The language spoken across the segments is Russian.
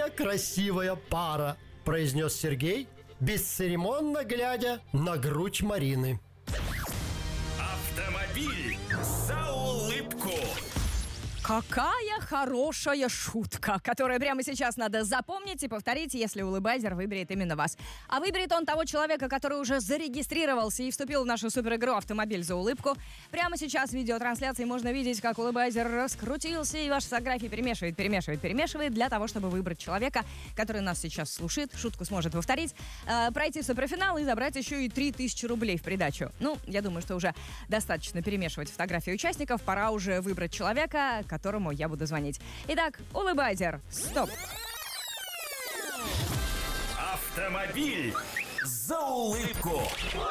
самая красивая пара», произнес Сергей, бесцеремонно глядя на грудь Марины. Автомобиль за улыбку. Какая хорошая шутка, которую прямо сейчас надо запомнить и повторить, если улыбайзер выберет именно вас. А выберет он того человека, который уже зарегистрировался и вступил в нашу суперигру «Автомобиль за улыбку». Прямо сейчас в видеотрансляции можно видеть, как улыбайзер раскрутился и ваши фотографии перемешивает для того, чтобы выбрать человека, который нас сейчас слушает, шутку сможет повторить, пройти в суперфинал и забрать еще и 3000 рублей в придачу. Ну, я думаю, что уже достаточно перемешивать фотографии участников, пора уже выбрать человека, которому я буду звонить. Итак, улыбайзер, стоп. Автомобиль за улыбку.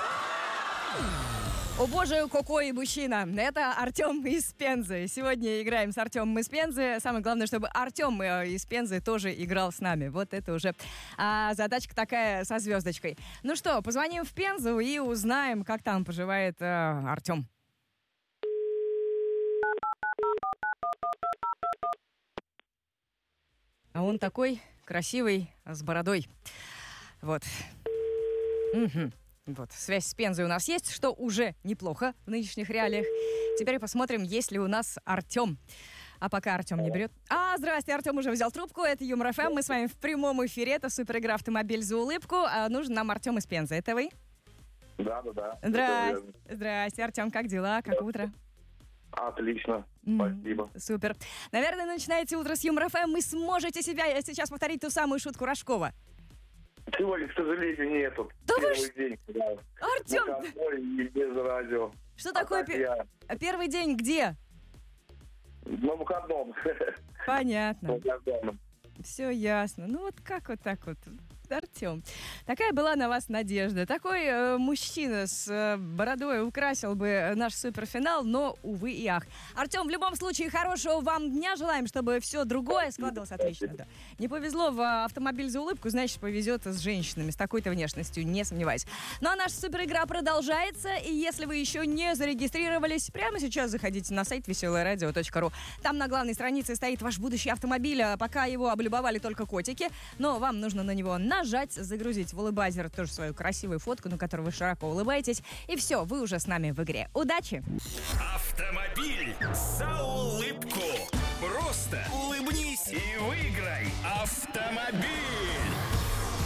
О боже, какой мужчина! Это Артем из Пензы. Сегодня играем с Артемом из Пензы. Самое главное, чтобы Артем из Пензы тоже играл с нами. Вот это уже задачка такая со звездочкой. Ну что, позвоним в Пензу и узнаем, как там поживает Артем. А он такой красивый, с бородой. Вот. Угу. Вот. Связь с Пензой у нас есть, что уже неплохо в нынешних реалиях. Теперь посмотрим, есть ли у нас Артем. А пока Артем не берет... Здрасте, Артем уже взял трубку. Это Юмор ФМ. Мы с вами в прямом эфире. Это суперигра «Автомобиль за улыбку». Нужен нам Артем из Пензы. Это вы? Да. Здрасте, Артем. Как дела? Как утро? Отлично, спасибо. Супер. Наверное, начинаете утро с Юмор ФМ. Вы сможете себя сейчас повторить ту самую шутку Рожкова. Сегодня, к сожалению, нету. Да Первый день, да. Артем! И без радио. Что такое первый день? Где? На выходном. Понятно. Все ясно. Ну вот как вот так вот, Артем. Такая была на вас надежда. Такой мужчина с бородой украсил бы наш суперфинал, но, увы и ах. Артем, в любом случае, хорошего вам дня. Желаем, чтобы все другое складывалось отлично. Да. Не повезло в «Автомобиль за улыбку», значит, повезет с женщинами с такой-то внешностью, не сомневаюсь. Ну а наша суперигра продолжается, и если вы еще не зарегистрировались, прямо сейчас заходите на сайт веселорадио.ру. Там на главной странице стоит ваш будущий автомобиль, пока его облюбовали только котики, но вам нужно на него нажать, загрузить в улыбайзер тоже свою красивую фотку, на которой вы широко улыбаетесь, и все, вы уже с нами в игре. Удачи! Автомобиль за улыбку. Просто улыбнись и выиграй автомобиль.